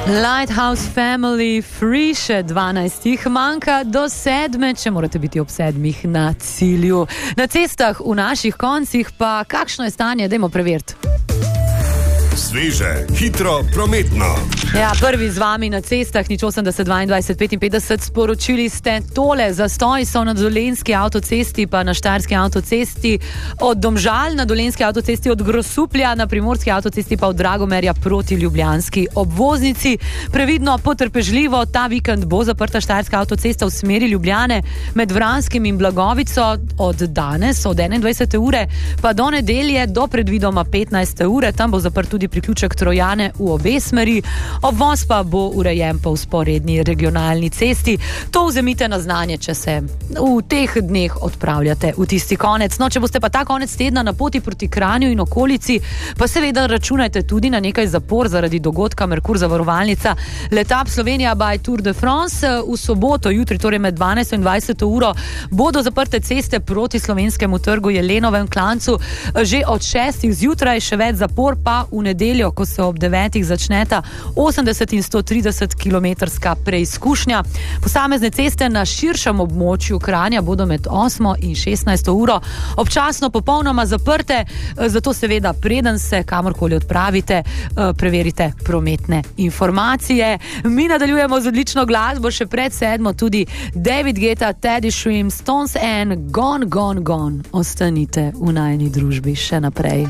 Lighthouse Family Free, še 12 manjka do 7, če morate biti ob 7 na cilju. Na cestah v naših koncih pa kakšno je stanje, dajmo preveriti. Sveže, hitro, prometno. Ja, prvi z vami na cestah, 080 22 55, sporočili ste tole. Zastoji so na Dolenjski avtocesti pa na Štajerski avtocesti od Domžal, na Dolenjski avtocesti od Grosuplja, na Primorski avtocesti pa od Dragomerja proti ljubljanski obvoznici. Previdno, potrpežljivo, ta vikend bo zaprta Štajerska avtocesta v smeri Ljubljane med Vranskim in Blagovico od danes, od 21. ure pa do nedelje do predvidoma 15. ure. Tam bo zaprt tudi priključek Trojane v obe smeri. Obvoz pa bo urejen po vzporedni regionalni cesti. To vzemite na znanje, če se v teh dneh odpravljate v tisti konec. No, če boste pa ta konec tedna na poti proti Kranju in okolici, pa seveda računajte tudi na nekaj zapor zaradi dogodka Merkur zavarovalnica Letap Slovenija by Tour de France. V soboto, jutri, torej med 12 in 20 uro, bodo zaprte ceste proti Slovenskemu trgu, Jelenovem klancu že od 6 zjutraj, še več zapor pa v nedeljo, ko se ob 9 začneta 80 in 130 kilometrska preizkušnja. Posamezne ceste na širšem območju Kranja bodo med 8 in 16 uro občasno popolnoma zaprte, zato seveda preden se kamorkoli odpravite, preverite prometne informacije. Mi nadaljujemo z odlično glasbo, še pred 7 tudi David Guetta, Teddy Shrim, Stones and Gone, Gone, Gone. Ostanite v najini družbi še naprej.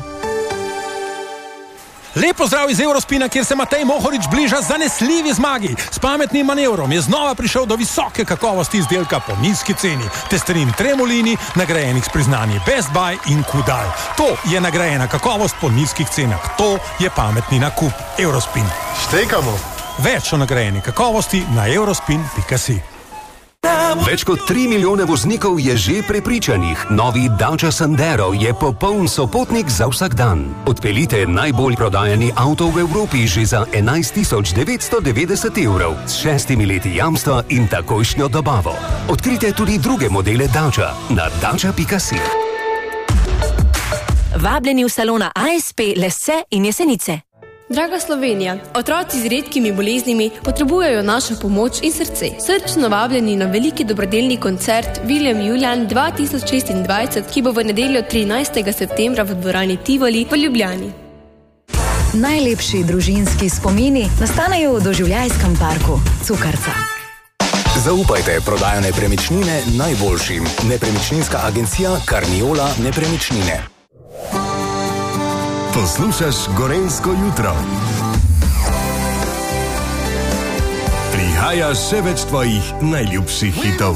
Lep pozdrav iz Eurospina, kjer se Matej Mohorič bliža zanesljivi zmagi. S pametnim manevrom je znova prišel do visoke kakovosti izdelka po nizki ceni. Testerin Tremolini, nagrajenih s priznanji Best Buy in Kudal. To je nagrajena kakovost po nizkih cenah. To je pametni nakup. Eurospin. Štekamo. Več o nagrajeni kakovosti na eurospin.si. Več kot 3 milijone voznikov je že prepričanih. Novi Dacia Sandero je popoln sopotnik za vsak dan. Odpeljite najbolj prodajani avto v Evropi že za 11.990 evrov s 6 leti jamstva in takojšnjo dobavo. Odkrite tudi druge modele Dacia na dacia.si. Vabljeni v salona ASP Lesse in Jesenice. Draga Slovenija, otroci z redkimi boleznimi potrebujejo našo pomoč in srce. Srčno vabljeni na veliki dobrodelni koncert William Julian 2026, ki bo v nedeljo 13. septembra v dvorani Tivoli v Ljubljani. Najlepši družinski spomini nastanejo v doživljajskem parku Cukrca. Zaupajte prodajo nepremičnine najboljšim. Nepremičninska agencija Carniola Nepremičnine. Poslušaš Gorenjsko jutro. Prihaja še več tvojih najljubših hitov.